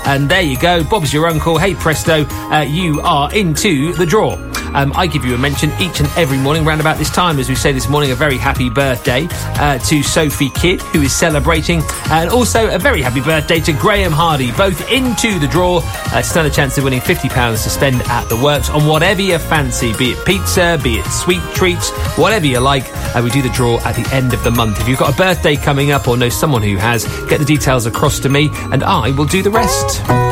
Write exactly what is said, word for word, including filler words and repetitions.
And there you go, Bob's your uncle. Hey presto, uh, you are into the draw. Um, I give you a mention each and every morning round about this time. As we say this morning, a very happy birthday uh, to Sophie Kidd, who is celebrating, and also a very happy birthday to Graham Hardy, both into the draw. Uh, stand a chance of winning fifty pounds to spend at the works on whatever you fancy, be it pizza, be it sweet treats, whatever you like. Uh, we do the draw at the end of the month. If you've got a birthday coming up or know someone who has, get the details across to me and I will do the rest.